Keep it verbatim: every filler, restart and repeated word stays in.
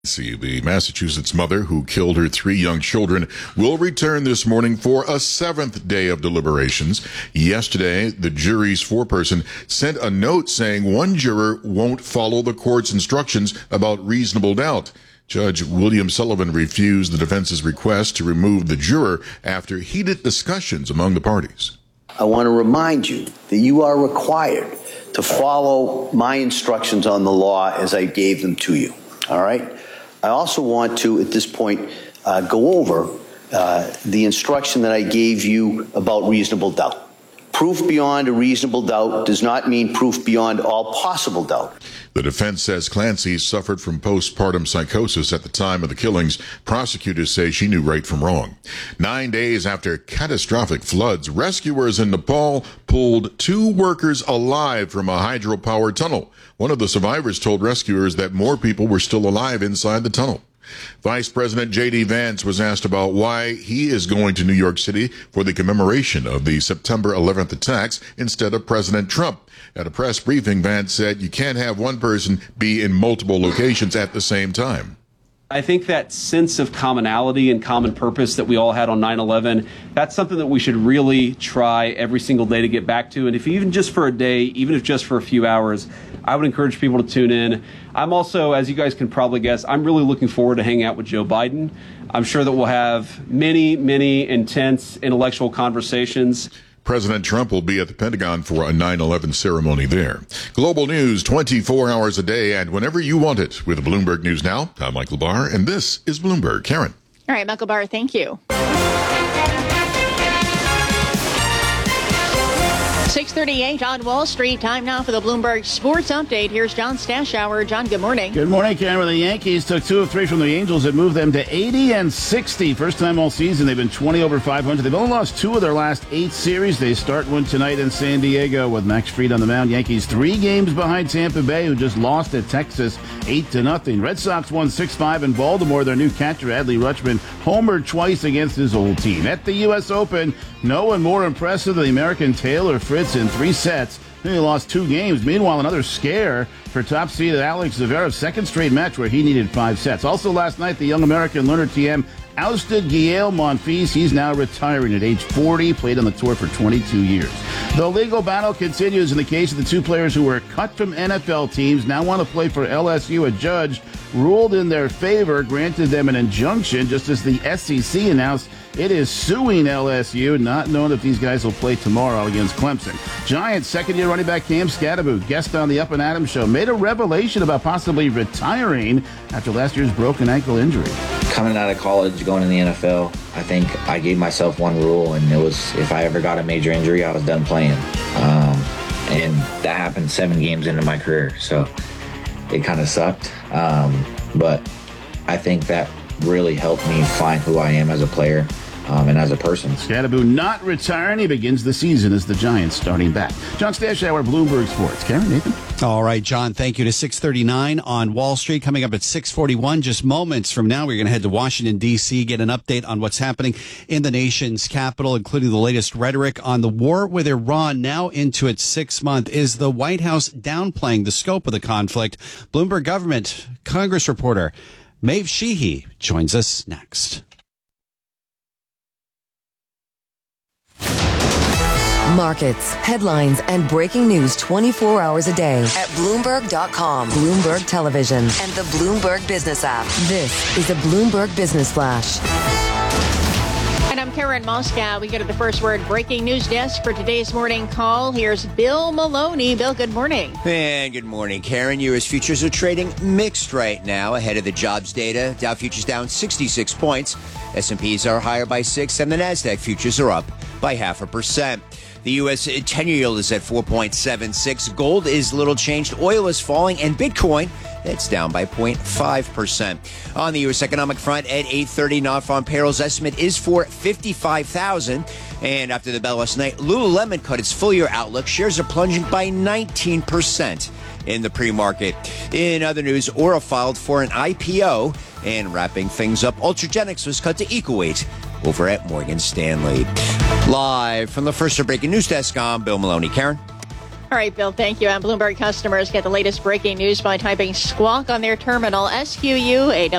See, the Massachusetts mother who killed her three young children will return this morning for a seventh day of deliberations. Yesterday, the jury's foreperson sent a note saying one juror won't follow the court's instructions about reasonable doubt. Judge William Sullivan refused the defense's request to remove the juror after heated discussions among the parties. I want to remind you that you are required to follow my instructions on the law as I gave them to you. All right? I also want to, at this point, uh, go over uh, the instruction that I gave you about reasonable doubt. Proof beyond a reasonable doubt does not mean proof beyond all possible doubt. The defense says Clancy suffered from postpartum psychosis at the time of the killings. Prosecutors say she knew right from wrong. Nine days after catastrophic floods, rescuers in Nepal pulled two workers alive from a hydropower tunnel. One of the survivors told rescuers that more people were still alive inside the tunnel. Vice President J D Vance was asked about why he is going to New York City for the commemoration of the September eleventh attacks instead of President Trump. At a press briefing, Vance said you can't have one person be in multiple locations at the same time. I think that sense of commonality and common purpose that we all had on nine eleven, that's something that we should really try every single day to get back to. And if even just for a day, even if just for a few hours, I would encourage people to tune in. I'm also, as you guys can probably guess, I'm really looking forward to hanging out with Joe Biden. I'm sure that we'll have many, many intense intellectual conversations. President Trump will be at the Pentagon for a nine eleven ceremony there. Global news twenty-four hours a day and whenever you want it with Bloomberg News Now. I'm Michael Barr, and this is Bloomberg. Karen. All right, Michael Barr, thank you. six thirty-eight on Wall Street. Time now for the Bloomberg Sports Update. Here's John Stashower. John, good morning. Good morning, Karen. Well, the Yankees took two of three from the Angels that moved them to eighty and sixty. First time all season, they've been twenty over five hundred. They've only lost two of their last eight series. They start one tonight in San Diego with Max Fried on the mound. Yankees three games behind Tampa Bay, who just lost at Texas eight to nothing. Red Sox won six five in Baltimore. Their new catcher, Adley Rutschman, homered twice against his old team. At the U S Open, no one more impressive than the American Taylor Fritz in three sets. He lost two games. Meanwhile, another scare for top seeded Alex Zverev, second straight match where he needed five sets. Also last night, the young American Leonard T M ousted Gael Monfils. He's now retiring at age forty, played on the tour for twenty-two years. The legal battle continues in the case of the two players who were cut from N F L teams, now want to play for L S U. A judge ruled in their favor, granted them an injunction, just as the S E C announced it is suing L S U, not knowing if these guys will play tomorrow against Clemson. Giants second-year running back Cam Scatterboot, guest on the Up and Adams show, made a revelation about possibly retiring after last year's broken ankle injury. Coming out of college, going in the N F L, I think I gave myself one rule, and it was if I ever got a major injury, I was done playing. Um, and that happened seven games into my career, so it kind of sucked. Um, but I think that really helped me find who I am as a player um, and as a person. Scatterboot not retiring. He begins the season as the Giants starting back. John Stashower, Bloomberg Sports. Karen, Nathan? All right, John, thank you. To six thirty-nine on Wall Street. Coming up at six forty-one, just moments from now, we're going to head to Washington, D C, get an update on what's happening in the nation's capital, including the latest rhetoric on the war with Iran, now into its sixth month. Is the White House downplaying the scope of the conflict? Bloomberg government Congress reporter Maeve Sheehy joins us next. Markets, headlines, and breaking news twenty-four hours a day at Bloomberg dot com, Bloomberg Television, and the Bloomberg Business app. This is a Bloomberg Business Flash. And I'm Karen Moscow. We go to the first word breaking news desk for today's morning call. Here's Bill Maloney. Bill, good morning. And good morning, Karen. U S futures are trading mixed right now ahead of the jobs data. Dow futures down sixty-six points. S and P's are higher by six, and the NASDAQ futures are up by half a percent. The U S ten-year yield is at four point seven six. Gold is little changed. Oil is falling, and Bitcoin, it's down by zero point five percent. On the U S economic front, at eight thirty, non-farm payrolls estimate is for fifty-five thousand. And after the bell last night, Lululemon cut its full-year outlook. Shares are plunging by nineteen percent in the pre-market. In other news, Aura filed for an I P O. And wrapping things up, Ultragenics was cut to equal weight over at Morgan Stanley. Live from the first breaking news desk, I'm Bill Maloney. Karen? All right, Bill, thank you. And Bloomberg customers get the latest breaking news by typing squawk on their terminal, S Q U A W.